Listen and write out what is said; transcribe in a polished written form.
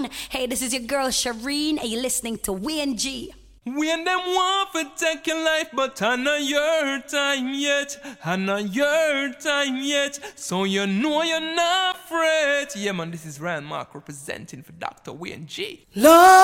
on. Hey, this is your girl Shireen, and you're listening to Wayne G. When them want to take your life, but I know your time yet. I know your time yet. So you know you're not afraid. Yeah, man, this is Ryan Mark representing for Dr. Wayne G. Love.